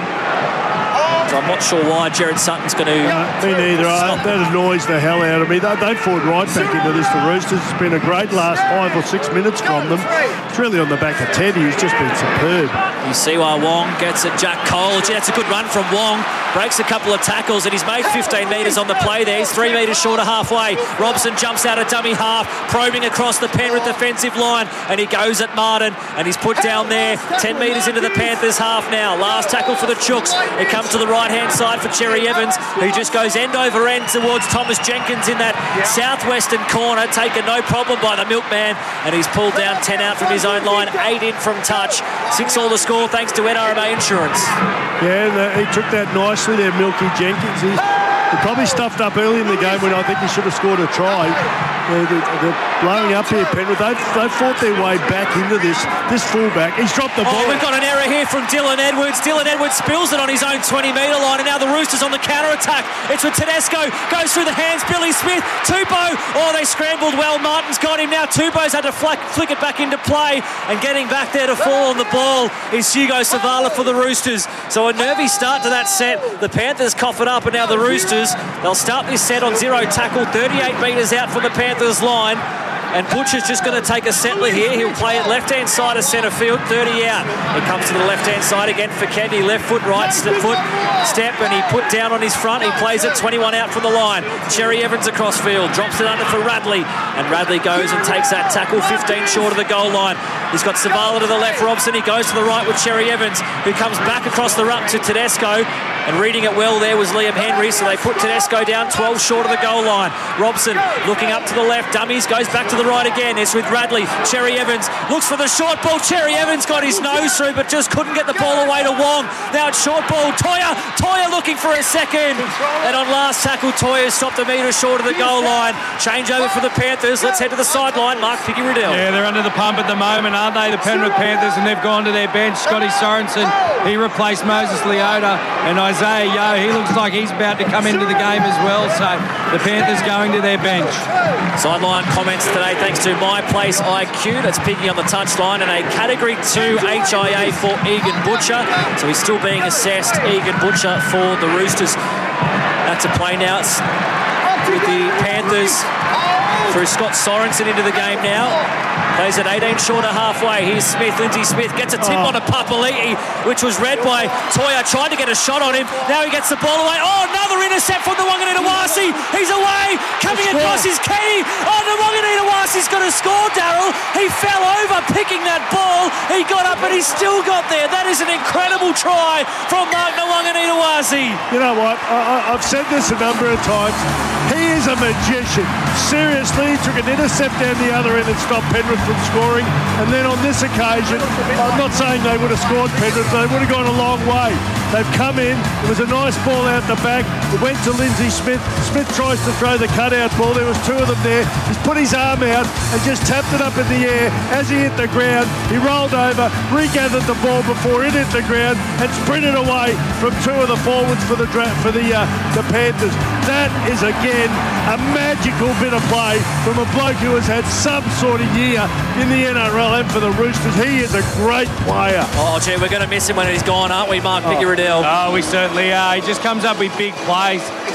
A: So I'm not sure why Jared Sutton's going to...
B: No, me neither. I, that annoys the hell out of me. They don't fall right back into this, the Roosters. It's been a great last five or six minutes from them. It's really on the back of Teddy. He's just been superb.
A: You see why Wong gets it. Jack Cole. Gee, that's a good run from Wong. Breaks a couple of tackles and he's made fifteen metres on the play there. He's three metres short of halfway. Robson jumps out of dummy half, probing across the Penrith defensive line, and he goes at Martin and he's put down there. ten metres into the Panthers half now. Last tackle for the Chooks. It comes to the right-hand side for Cherry Evans, who just goes end over end towards Thomas Jenkins in that southwestern corner, taken no problem by the Milkman, and he's pulled down ten out from his own line, eight in from touch. Six all the score thanks to N R M A Insurance.
B: Yeah, he took that nicely there, Milky Jenkins. He, he probably stuffed up early in the game when I think he should have scored a try. They're, they're blowing up here, Penrith. They've, they've fought their way back into this this fullback. He's dropped the ball.
A: Oh, we've got an error here from Dylan Edwards. Dylan Edwards spills it on his own twenty metre line, and now the Roosters on the counter-attack. It's with Tedesco. Goes through the hands. Billy Smith. Tupou. Oh, they scrambled well. Martin's got him now. Tupou's had to flick, flick it back into play, and getting back there to fall on the ball is Hugo Savala for the Roosters. So a nervy start to that set. The Panthers cough it up, and now the Roosters, they'll start this set on zero tackle, thirty-eight metres out from the Panthers line. And Butcher's just going to take a settler here. He'll play it left-hand side of centre field, thirty out. It comes to the left-hand side again for Kenny. Left foot, right step, foot, step, and he put down on his front. He plays it twenty-one out from the line. Cherry Evans across field, drops it under for Radley. And Radley goes and takes that tackle, fifteen short of the goal line. He's got Savala to the left, Robson. He goes to the right with Cherry Evans, who comes back across the ruck to Tedesco. And reading it well there was Liam Henry, so they put Tedesco down twelve short of the goal line. Robson looking up to the left, dummies, goes back to the right again. It's with Radley. Cherry Evans looks for the short ball. Cherry Evans got his nose through, but just couldn't get the ball away to Wong. Now it's short ball. Toya, Toya looking for a second. And on last tackle, Toya stopped a metre short of the goal line. Change over for the Panthers. Let's head to the sideline. Mark Piggy-Riddell.
C: Yeah, they're under the pump at the moment, aren't they, the Penrith Panthers, and they've gone to their bench. Scotty Sorensen, he replaced Moses Leota, and Isaiah Yeo, he looks like he's about to come into the game as well, so the Panthers going to their bench.
A: Sideline comments today thanks to My Place I Q. That's Piggy on the touchline, and a Category two H I A for Egan Butcher. So he's still being assessed, Egan Butcher, for the Roosters. That's a play now. It's with the Panthers through Scott Sorensen into the game now. Plays at eighteen short of halfway. Here's Smith. Lindsay Smith gets a tip oh. on a Papali'i, which was read by Toya. Tried to get a shot on him. Now he gets the ball away. Oh, another intercept from Nwangani Dawasi. He's away. Coming That's across his key. Oh, Nwangani Dawasi's got to score, Daryl. He fell over picking that ball. He got up and he still got there. That is an incredible try from Mark Nwangani Dawasi.
B: You know what? I, I, I've said this a number of times. He is a magician. Seriously, he took an intercept down the other end and stopped Penrith from scoring. And then on this occasion, I'm not saying they would have scored Penrith, they would have gone a long way. They've come in. It was a nice ball out the back. It went to Lindsay Smith. Smith tries to throw the cutout ball. There was two of them there. He's put his arm out and just tapped it up in the air. As he hit the ground, he rolled over, regathered the ball before it hit the ground, and sprinted away from two of the forwards for the dra- for the uh, the Panthers. That is again a magical bit of play from a bloke who has had some sort of year in the N R L and for the Roosters. He is a great player.
A: Oh, gee, we're going to miss him when he's gone, aren't we, Mark Piggy-Riddell?
C: Oh, we certainly are. He just comes up with big plays.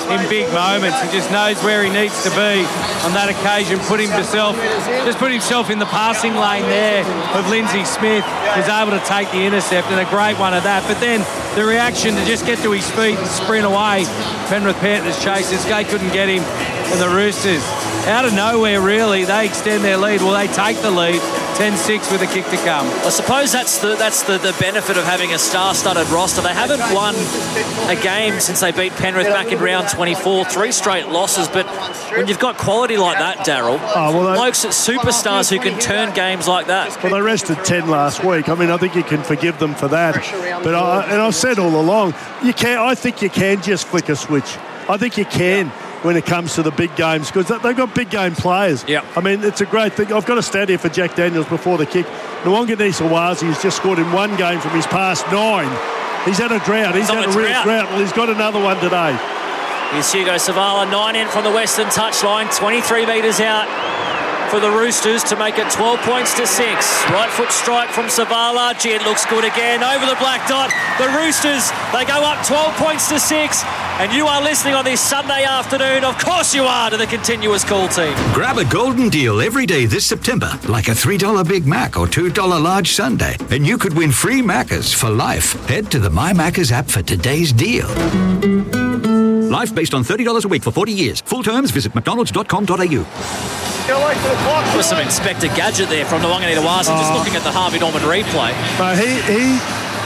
C: in big moments. He just knows where he needs to be on that occasion. Put himself, just put himself in the passing lane there of Lindsay Smith, who's able to take the intercept, and a great one of that. But then the reaction to just get to his feet and sprint away. Penrith Panthers chasers, they couldn't get him, and the Roosters, out of nowhere really, they extend their lead. Well, they take the lead, ten six with a kick to come.
A: I suppose that's the that's the, the benefit of having a star-studded roster. They haven't won a game since they beat Penrith back in round twenty-four. Three straight losses, but when you've got quality like that, Daryl,
B: oh, well, they,
A: blokes, superstars who can turn games like that.
B: Well, they rested ten last week. I mean, I think you can forgive them for that. But I, and I've said all along, you can. I think you can just flick a switch. I think you can. When it comes to the big games, because they've got big game players.
A: Yeah.
B: I mean, it's a great thing. I've got a stat here for Jack Daniels before the kick. Nawaqanita has just scored in one game from his past nine. He's had a drought. He's,
A: He's
B: had a,
A: a
B: real
A: drought.
B: drought. Well, he's got another one today.
A: Here's Hugo Savala, nine in from the western touchline, twenty-three metres out for the Roosters to make it twelve points to six. Right foot strike from Savala. Gee, it looks good again. Over the black dot. The Roosters, they go up twelve points to six. And you are listening on this Sunday afternoon, of course you are, to the Continuous Call team.
F: Grab a golden deal every day this September, like a three dollar Big Mac or two dollar large sundae. And you could win free Maccas for life. Head to the My Maccas app for today's deal. Life based on thirty dollars a week for forty years. Full terms, visit mcdonalds dot com dot a u.
A: There was some Inspector Gadget there from Nawaqanita,
B: Oh.
A: just looking at the Harvey Norman replay.
B: No, he he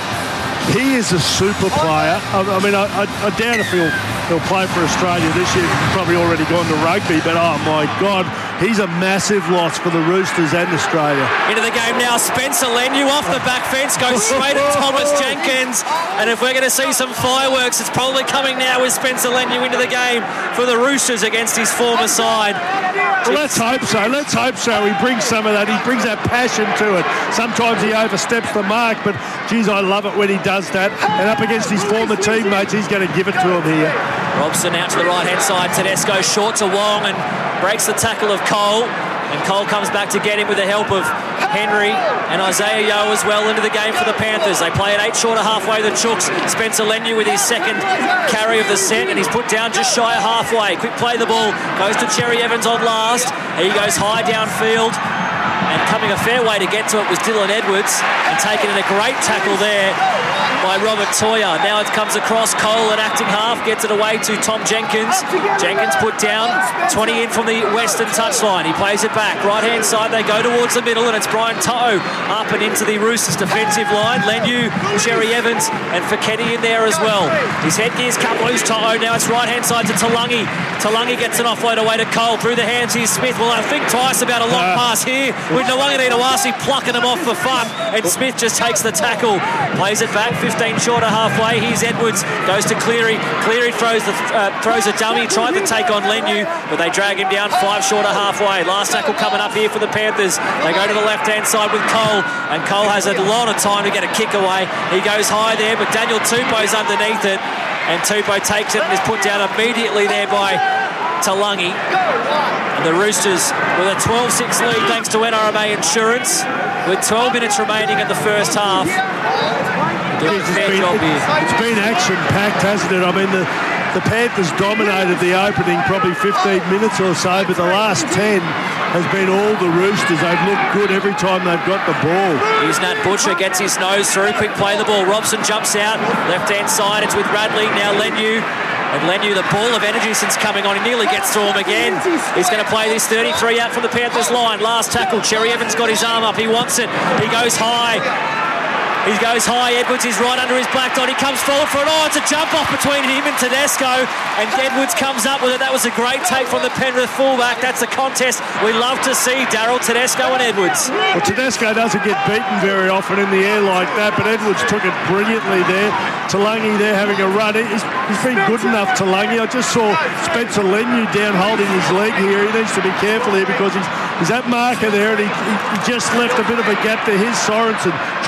B: he is a super player. I, I mean, I, I, I doubt if he'll he'll play for Australia this year. He's probably already gone to rugby, but oh my God, he's a massive loss for the Roosters and Australia.
A: Into the game now, Spencer Leniu off the back fence, goes straight at Thomas Jenkins. And if we're going to see some fireworks, it's probably coming now with Spencer Leniu into the game for the Roosters against his former side.
B: Well, let's hope so. Let's hope so. He brings some of that. He brings that passion to it. Sometimes he oversteps the mark, but geez, I love it when he does that. And up against his former teammates, he's going to give it to him here.
A: Robson out to the right-hand side. Tedesco short to Wong and breaks the tackle of Cole. And Cole comes back to get him with the help of Henry and Isaiah Yeo as well into the game for the Panthers. They play it eight short of halfway, the Chooks. Spencer Leniu with his second carry of the set, and he's put down just shy of halfway. Quick play the ball, goes to Cherry Evans on last. He goes high downfield, and coming a fair way to get to it was Dylan Edwards, and taking in a great tackle there by Robert Toya. Now it comes across Cole and acting half, gets it away to Tom Jenkins. Jenkins put down, twenty in from the western touchline. He plays it back, right-hand side, they go towards the middle, and it's Brian To'o up and into the Roosters defensive line. Leniu, Cherry Evans, and Feketi in there as well. His headgear's cut loose, To'o. Now it's right-hand side to Talangi. Talangi gets an offload away to Cole, through the hands, here's Smith. Well, I think twice about a long pass here, with Nawaqanita plucking him off for fun, and Smith just takes the tackle. Plays it back, fifteen short of halfway. Here's Edwards, goes to Cleary. Cleary throws the uh, throws a dummy, tried to take on Leniu, but they drag him down five short of halfway. Last tackle coming up here for the Panthers. They go to the left-hand side with Cole, and Cole has a lot of time to get a kick away. He goes high there, but Daniel Tupou's underneath it, and Tupou takes it and is put down immediately there by Talangi. And the Roosters with a twelve six lead thanks to N R M A Insurance, with twelve minutes remaining in the first half. Doing a
B: It's
A: fair
B: been,
A: job here.
B: it's been action-packed, hasn't it? I mean, the, the Panthers dominated the opening probably fifteen minutes or so, but the last ten has been all the Roosters. They've looked good every time they've got the ball.
A: Here's Nat Butcher, gets his nose through, quick play the ball. Robson jumps out, left-hand side, it's with Radley, now Leniu. And Leniu, the ball of energy since coming on, he nearly gets through him again. He's going to play this thirty-three out from the Panthers line. Last tackle, Cherry Evans got his arm up, he wants it. He goes high. He goes high, Edwards is right under his black dot. He comes forward for it. Oh, it's a jump off between him and Tedesco. And Edwards comes up with it. That was a great take from the Penrith fullback. That's the contest we love to see, Daryl. Tedesco and Edwards.
B: Well, Tedesco doesn't get beaten very often in the air like that, but Edwards took it brilliantly there. Talangi there having a run. He's, he's been good enough, Talangi. I just saw Spencer Leniu down holding his leg here. He needs to be careful here because he's, he's that marker there, and he, he just left a bit of a gap to his Sorensen.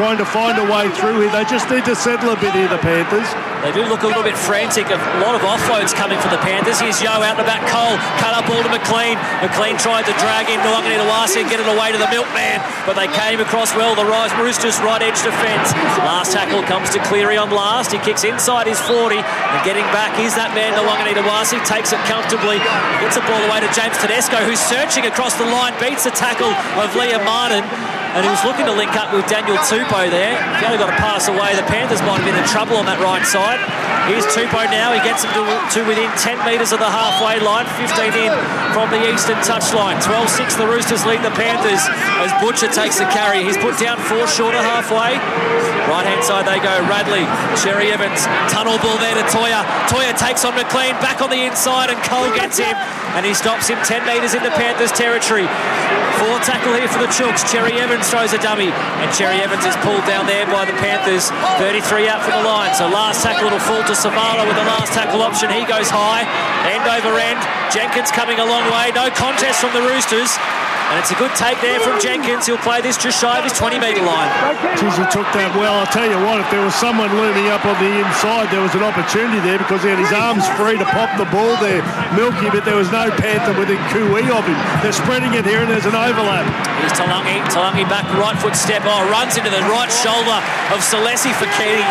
B: trying to find a way through here. They just need to settle a bit here, the Panthers.
A: They do look a little bit frantic. A lot of offloads coming for the Panthers. Here's Yo out the back. Cole cut up ball to McLean. McLean tried to drag in Nuanganitawasi and get it away to the milkman, but they came across well. The Roosters right edge defence. Last tackle comes to Cleary on last. He kicks inside his forty, and getting back is that man Nuanganitawasi. Takes it comfortably. Gets the ball away to James Tedesco, who's searching across the line. Beats the tackle of Liam Martin. And he was looking to link up with Daniel Tupou there. If he only got a pass away, the Panthers might have been in trouble on that right side. Here's Tupou now. He gets him to, to within ten metres of the halfway line. fifteen in from the eastern touchline. twelve six, the Roosters lead the Panthers as Butcher takes the carry. He's put down four short of halfway. Right-hand side they go. Radley, Cherry Evans, tunnel ball there to Toya. Toya takes on McLean, back on the inside, and Cole gets him. And he stops him ten metres into Panthers territory. Four tackle here for the Chooks. Cherry Evans throws a dummy, and Cherry Evans is pulled down there by the Panthers. thirty-three out from the line, so last tackle will fall to Savala with the last tackle option. He goes high, end over end. Jenkins coming a long way. No contest from the Roosters, and it's a good take there from Jenkins. He'll play this just shy of his twenty metre line.
B: Geez, he took that well. I'll tell you what, if there was someone looming up on the inside, there was an opportunity there because he had his arms free to pop the ball there, Milky, but there was no Panther within cooee of him. They're spreading it here and there's an overlap.
A: Here's Talangi. Talangi back right foot step. Oh, runs into the right shoulder of Salesi Faketi,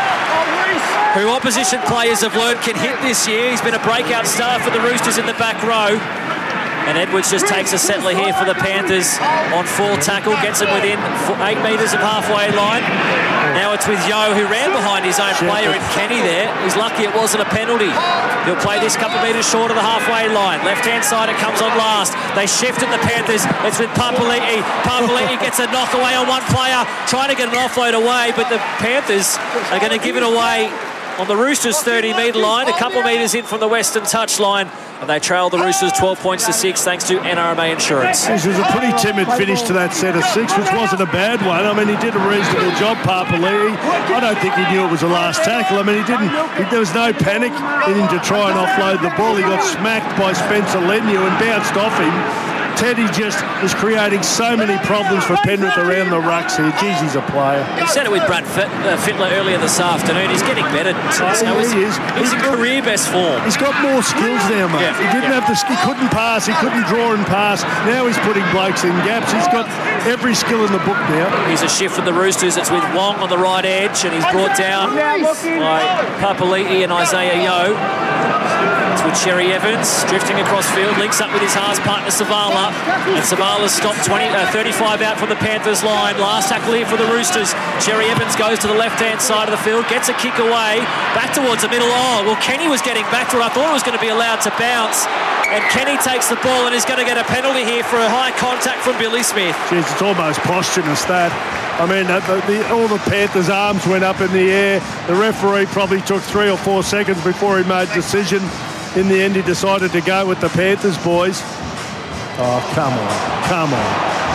A: who opposition players have learned can hit this year. He's been a breakout star for the Roosters in the back row. And Edwards just takes a settler here for the Panthers on full tackle, gets him within eight metres of halfway line. Now it's with Yo, who ran behind his own player in Kenny there. He's lucky it wasn't a penalty. He'll play this couple of metres short of the halfway line. Left-hand side, it comes on last. They shift at the Panthers. It's with Papali'i. Papali'i gets a knock away on one player, trying to get an offload away, but the Panthers are going to give it away on the Roosters' thirty metre line, a couple of metres in from the western touchline, and they trail the Roosters twelve points to six thanks to N R M A Insurance.
B: This was a pretty timid finish to that set of six, which wasn't a bad one. I mean, he did a reasonable job, Papali'i. I don't think he knew it was the last tackle. I mean, he didn't. He, there was no panic in him to try and offload the ball. He got smacked by Spencer Leniu and bounced off him. Teddy just is creating so many problems for Penrith around the rucks here. Jeez, he's a player.
A: He said it with Brad Fit, uh, Fittler earlier this afternoon. He's getting better.
B: Oh, he is.
A: He's in career best form.
B: He's got more skills now, mate.
A: Yeah,
B: he didn't
A: yeah.
B: have the. He couldn't pass. He couldn't draw and pass. Now he's putting blokes in gaps. He's got every skill in the book now.
A: Here's a shift for the Roosters. It's with Wong on the right edge, and he's brought down by Papali'i and Isaiah Yo. It's with Cherry Evans drifting across field, links up with his halves partner Savala, and Savala's stopped twenty, uh, thirty-five out from the Panthers line. Last tackle here for the Roosters. Cherry Evans goes to the left-hand side of the field, gets a kick away, back towards the middle. Oh, well, Kenny was getting back to it. I thought it was going to be allowed to bounce, and Kenny takes the ball and is going to get a penalty here for a high contact from Billy Smith.
B: Jeez, it's almost posthumous, that. I mean, the, the, all the Panthers' arms went up in the air. The referee probably took three or four seconds before he made a decision. In the end, he decided to go with the Panthers, boys. Oh, come on. Come on.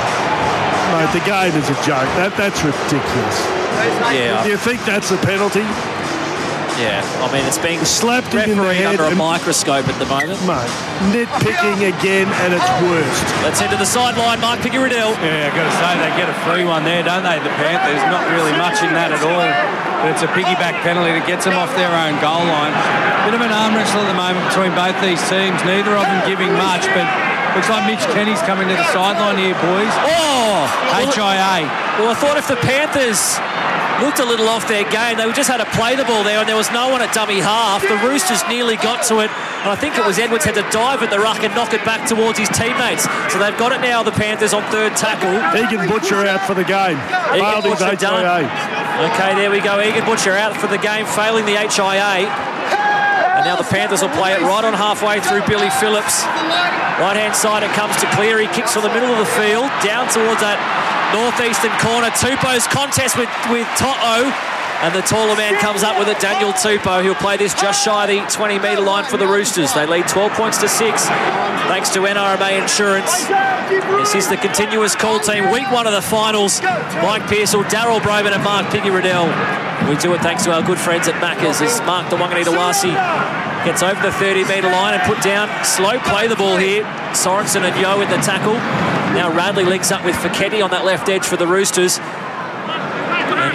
B: Mate, the game is a joke. That That's ridiculous.
A: Yeah.
B: Do you think that's a penalty?
A: Yeah. I mean, it's being
B: slapped him in the head
A: under a microscope at the moment.
B: Mate, nitpicking again at its worst.
A: Let's head to the sideline. Mark Piggy-Riddell.
C: Yeah, I've got to say, they get a free one there, don't they, the Panthers? Not really much in that at all. But it's a piggyback penalty that gets them off their own goal line. Bit of an arm wrestle at the moment between both these teams. Neither of them giving much, but looks like Mitch Kenny's coming to the sideline here, boys.
A: Oh!
C: H I A.
A: Well, I thought if the Panthers looked a little off their game, they just had to play the ball there, and there was no one at dummy half. The Roosters nearly got to it, and I think it was Edwards had to dive at the ruck and knock it back towards his teammates. So they've got it now, the Panthers, on third tackle.
B: Egan Butcher out for the game.
A: Egan Butcher done. Okay, there we go. Egan Butcher out for the game, failing the H I A. And now the Panthers will play it right on halfway through Billy Phillips. Right-hand side, it comes to Cleary. Kicks from the middle of the field, down towards that northeastern corner. Tupou's contest with, with To'o. And the taller man comes up with it, Daniel Tupou. He'll play this just shy of the twenty metre line for the Roosters. They lead twelve points to six, thanks to N R M A Insurance. This is the continuous call team. Week one of the finals. Mike Pearsall, Daryl Broman and Mark Piggy-Riddell. We do it thanks to our good friends at Macca's as Mark Nuanganitawasi gets over the thirty metre line and put down. Slow play the ball here. Sorensen and Yo in the tackle. Now Radley links up with Faketi on that left edge for the Roosters. And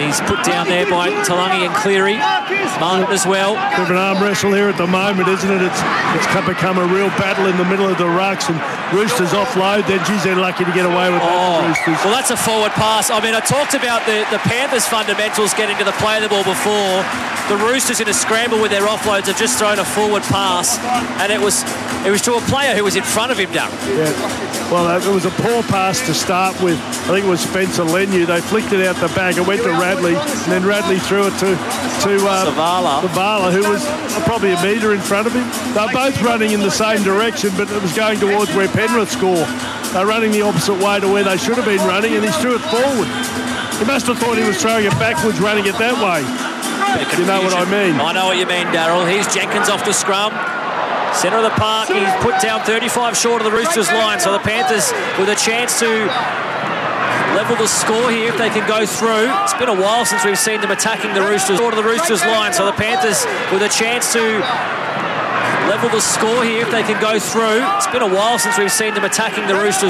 A: And he's put down there by Talangi and Cleary. Martin as well.
B: Bit of an arm wrestle here at the moment, isn't it? It's it's become a real battle in the middle of the rucks, and Roosters offload. Then, geez, they're lucky to get away with that.
A: Oh,
B: Roosters.
A: well, that's a forward pass. I mean, I talked about the, the Panthers' fundamentals getting to the play of the ball before. The Roosters in a scramble with their offloads have just thrown a forward pass, and it was it was to a player who was in front of him, Darren.
B: Yeah. Well, uh, it was a poor pass to start with. I think it was Spencer Leniu. They flicked it out the back. It went to Radley, and then Radley threw it to to uh,
A: Savala.
B: Savala, who was probably a metre in front of him. They're both running in the same direction, but it was going towards where Penrith score. They're running the opposite way to where they should have been running, and he threw it forward. He must have thought he was throwing it backwards, running it that way. You know what I mean?
A: I know what you mean, Darryl. Here's Jenkins off the scrum. Centre of the park. He's put down thirty-five short of the Roosters line. So the Panthers with a chance to level the score here if they can go through. It's been a while since we've seen them attacking the Roosters. Short of the Roosters line. So the Panthers with a chance to level the score here if they can go through. It's been a while since we've seen them attacking the Roosters.